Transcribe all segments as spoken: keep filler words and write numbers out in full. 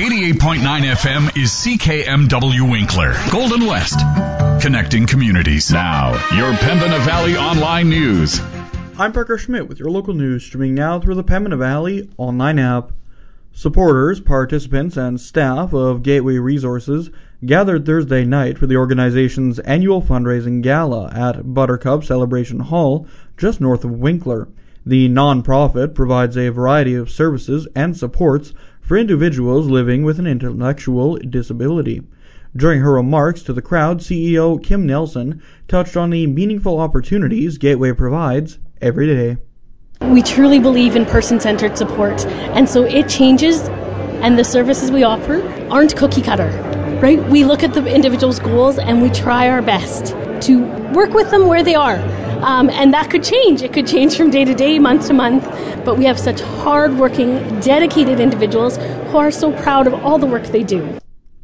eighty-eight point nine F M is C K M W Winkler, Golden West, connecting communities. Now, your Pembina Valley Online News. I'm Parker Schmidt with your local news, streaming now through the Pembina Valley Online app. Supporters, participants, and staff of Gateway Resources gathered Thursday night for the organization's annual fundraising gala at Buttercup Celebration Hall, just north of Winkler. The non-profit provides a variety of services and supports for individuals living with an intellectual disability. During her remarks to the crowd, C E O Kim Nelson touched on the meaningful opportunities Gateway provides every day. We truly believe in person-centered support, and so it changes, and the services we offer aren't cookie cutter, right? We look at the individual's goals and we try our best to work with them where they are. Um, and that could change. It could change from day to day, month to month, but we have such hard-working, dedicated individuals who are so proud of all the work they do.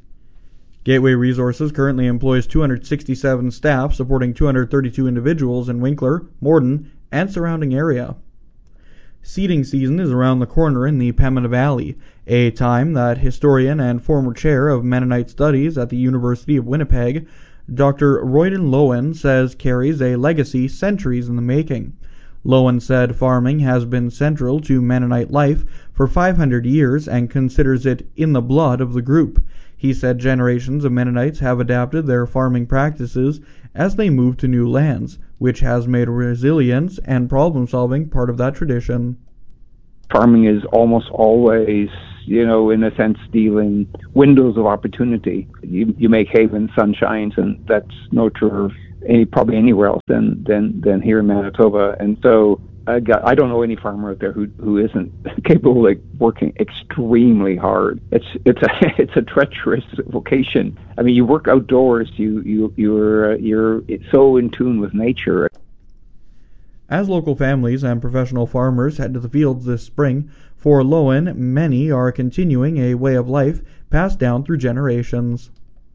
Gateway Resources currently employs two hundred sixty-seven staff supporting two hundred thirty-two individuals in Winkler, Morden, and surrounding area. Seeding season is around the corner in the Pembina Valley, a time that historian and former chair of Mennonite Studies at the University of Winnipeg, Doctor Royden Lowen, says carries a legacy centuries in the making. Lowen said farming has been central to Mennonite life for five hundred years and considers it in the blood of the group. He said generations of Mennonites have adapted their farming practices as they move to new lands, which has made resilience and problem-solving part of that tradition. Farming is almost always, you know, in a sense, stealing windows of opportunity. You you make hay when the sun shines, and that's no true of any probably anywhere else than than than here in Manitoba. And so I got, I don't know any farmer out there who who isn't capable of like, working extremely hard. It's it's a it's a treacherous vocation. I mean, you work outdoors. You you you're uh, you're so in tune with nature. As local families and professional farmers head to the fields this spring, for Lowen, many are continuing a way of life passed down through generations.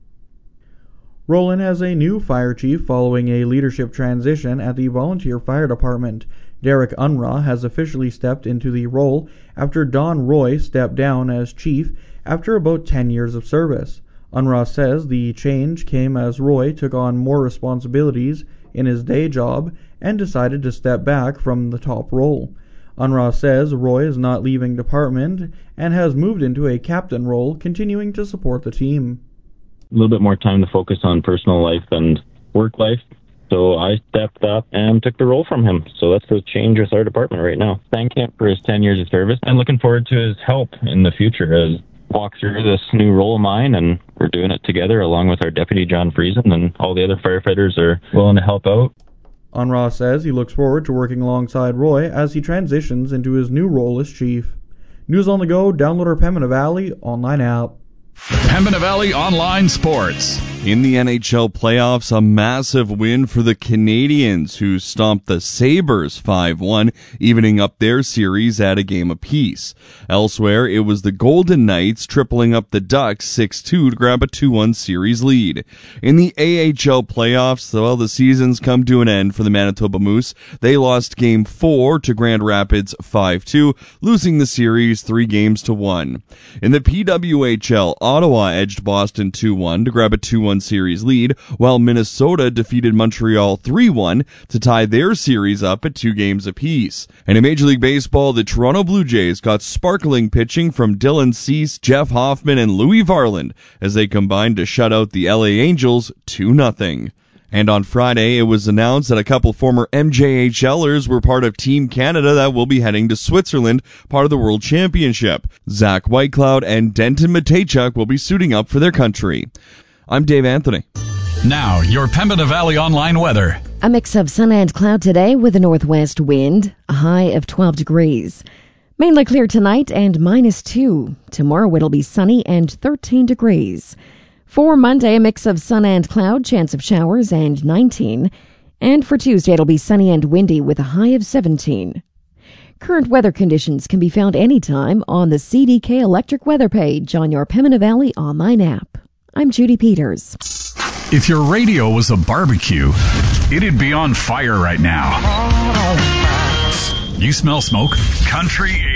Roland has a new fire chief following a leadership transition at the Volunteer Fire Department. Derek Unruh has officially stepped into the role after Don Roy stepped down as chief after about ten years of service. Unruh says the change came as Roy took on more responsibilities in his day job and decided to step back from the top role. Unruh says Roy is not leaving department and has moved into a captain role, continuing to support the team. A little bit more time to focus on personal life and work life. So I stepped up and took the role from him. So that's the change with our department right now. Thank him for his ten years of service and looking forward to his help in the future as walk through this new role of mine, and we're doing it together along with our deputy John Friesen, and all the other firefighters are willing to help out. Unruh says he looks forward to working alongside Roy as he transitions into his new role as chief. News on the go, download our Pembina Valley online app. Pembina Valley Online Sports. In the N H L playoffs, a massive win for the Canadiens, who stomped the Sabres five one, evening up their series at a game apiece. Elsewhere, it was the Golden Knights tripling up the Ducks six two to grab a two one series lead. In the A H L playoffs, well, the season's come to an end for the Manitoba Moose. They lost Game four to Grand Rapids five two, losing the series three games to one. In the P W H L, Ottawa edged Boston two one to grab a two one series lead, while Minnesota defeated Montreal three one to tie their series up at two games apiece. And in Major League Baseball, the Toronto Blue Jays got sparkling pitching from Dylan Cease, Jeff Hoffman, and Louis Varland as they combined to shut out the L A Angels two nothing. And on Friday, it was announced that a couple former M J H Lers were part of Team Canada that will be heading to Switzerland, part of the World Championship. Zach Whitecloud and Denton Matejchuk will be suiting up for their country. I'm Dave Anthony. Now, your Pembina Valley Online weather. A mix of sun and cloud today with a northwest wind, a high of twelve degrees. Mainly clear tonight and minus two. Tomorrow it'll be sunny and thirteen degrees. For Monday, a mix of sun and cloud, chance of showers, and nineteen. And for Tuesday, it'll be sunny and windy with a high of seventeen. Current weather conditions can be found anytime on the C D K Electric Weather page on your Pembina Valley online app. I'm Judy Peters. If your radio was a barbecue, it'd be on fire right now. You smell smoke? Country